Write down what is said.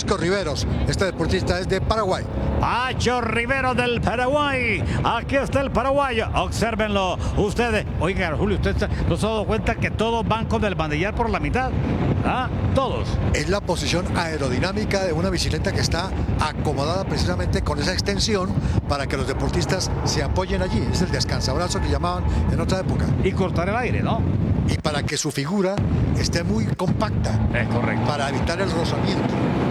Pacho Riveros. Este deportista es de Paraguay. Pacho Rivero del Paraguay. Aquí está el paraguayo. Obsérvenlo ustedes. Oiga, Julio, usted no se ha dado cuenta que todos van con el bandillar por la mitad. ¿Ah? Todos. Es la posición aerodinámica de una bicicleta que está acomodada precisamente con esa extensión para que los deportistas se apoyen allí. Es el descansabrazo que llamaban en otra época. Y cortar el aire, ¿no? Y para que su figura esté muy compacta. Es correcto. Para evitar el rozamiento.